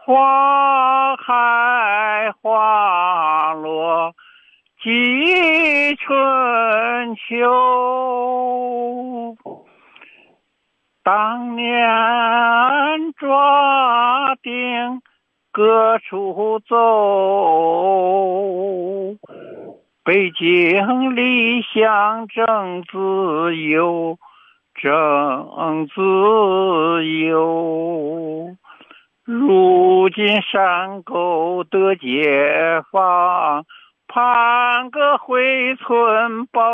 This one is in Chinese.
花开花落几春秋，当年抓定各处走，北京理想正自由，正自由。如今山沟得解放，盼个回村报